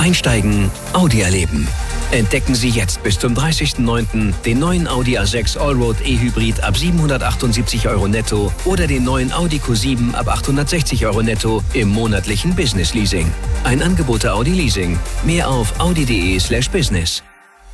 Einsteigen, Audi erleben. Entdecken Sie jetzt bis zum 30.09. den neuen Audi A6 Allroad E-Hybrid ab 778 € netto oder den neuen Audi Q7 ab 860 € netto im monatlichen Business Leasing. Ein Angebot der Audi Leasing. Mehr auf audi.de/business.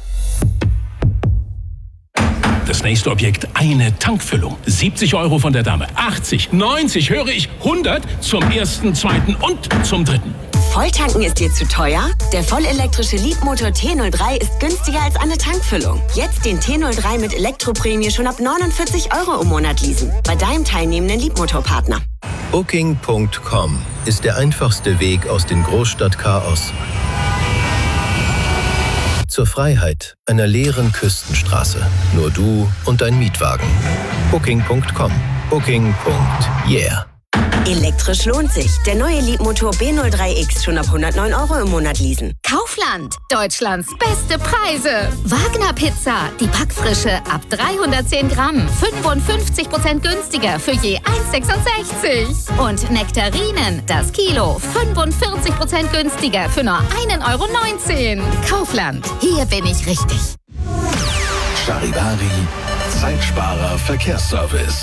Das nächste Objekt, eine Tankfüllung. 70 € von der Dame, 80, 90, höre ich, 100 zum ersten, zweiten und zum dritten. Volltanken ist dir zu teuer? Der vollelektrische Leapmotor T03 ist günstiger als eine Tankfüllung. Jetzt den T03 mit Elektroprämie schon ab 49 € im Monat leasen. Bei deinem teilnehmenden Leapmotor-Partner. Booking.com ist der einfachste Weg aus dem Großstadtchaos zur Freiheit einer leeren Küstenstraße. Nur du und dein Mietwagen. Booking.com. Booking.yeah. Elektrisch lohnt sich. Der neue Leapmotor B03X schon ab 109 € im Monat leasen. Kaufland, Deutschlands beste Preise. Wagner Pizza, die Backfrische ab 310 Gramm. 55% günstiger für je 1,66 €. Und Nektarinen, das Kilo, 45% günstiger für nur 1,19 €. Kaufland, hier bin ich richtig. Charivari, Zeitsparer Verkehrsservice.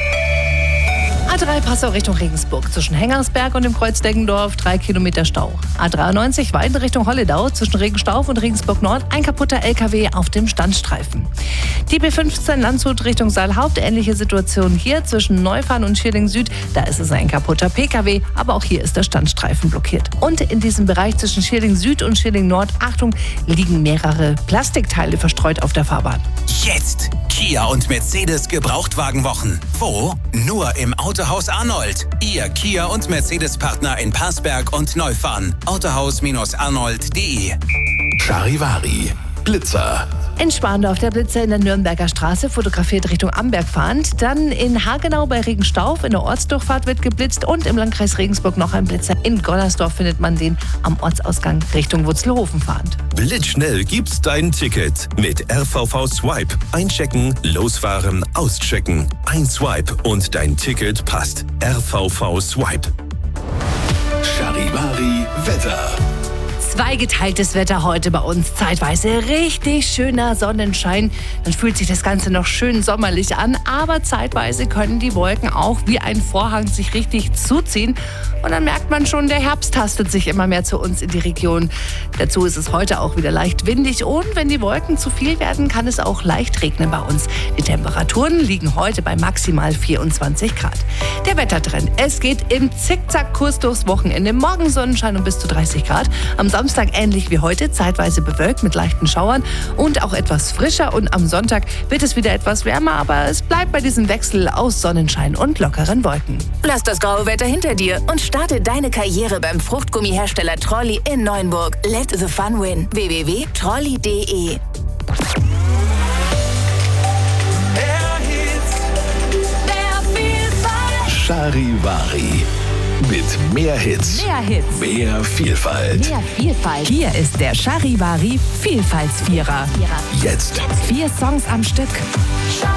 A3 Passau Richtung Regensburg. Zwischen Hengersberg und dem Kreuz Deggendorf 3 Kilometer Stau. A93 Weiden Richtung Holledau. Zwischen Regenstauf und Regensburg Nord ein kaputter LKW auf dem Standstreifen. Die B15 Landshut Richtung Saalhaupt. Ähnliche Situation hier zwischen Neufahren und Schierling Süd. Da ist es ein kaputter PKW, aber auch hier ist der Standstreifen blockiert. Und in diesem Bereich zwischen Schierling Süd und Schierling Nord, Achtung, liegen mehrere Plastikteile verstreut auf der Fahrbahn. Jetzt Kia und Mercedes Gebrauchtwagenwochen. Wo? Nur im Autohaus Arnold. Ihr Kia und Mercedes-Partner in Parsberg und Neufahren. Autohaus-arnold.de. Charivari, Blitzer. In Spandorf der Blitzer in der Nürnberger Straße, fotografiert Richtung Amberg fahrend. Dann in Hagenau bei Regenstauf in der Ortsdurchfahrt wird geblitzt und im Landkreis Regensburg noch ein Blitzer. In Gollersdorf findet man den am Ortsausgang Richtung Wutzelhofen fahrend. Blitzschnell gibt's dein Ticket mit RVV Swipe. Einchecken, losfahren, auschecken. Ein Swipe und dein Ticket passt. RVV Swipe. Charivari, Wetter. Zweigeteiltes Wetter heute bei uns. Zeitweise richtig schöner Sonnenschein. Dann fühlt sich das Ganze noch schön sommerlich an. Aber zeitweise können die Wolken auch wie ein Vorhang sich richtig zuziehen. Und dann merkt man schon, der Herbst tastet sich immer mehr zu uns in die Region. Dazu ist es heute auch wieder leicht windig. Und wenn die Wolken zu viel werden, kann es auch leicht regnen bei uns. Die Temperaturen liegen heute bei maximal 24 Grad. Der Wettertrend. Es geht im Zickzackkurs durchs Wochenende. Morgen Sonnenschein und bis zu 30 Grad. Am Samstag ähnlich wie heute, zeitweise bewölkt mit leichten Schauern und auch etwas frischer. Und am Sonntag wird es wieder etwas wärmer, aber es bleibt bei diesem Wechsel aus Sonnenschein und lockeren Wolken. Lass das graue Wetter hinter dir und starte deine Karriere beim Fruchtgummihersteller Trolli in Neuenburg. Let the fun win. www.trolli.de. Charivari. Mit mehr Hits. Mehr Hits. Mehr Vielfalt. Mehr Vielfalt. Hier ist der Charivari Vielfaltsvierer. Jetzt. 4 Songs am Stück.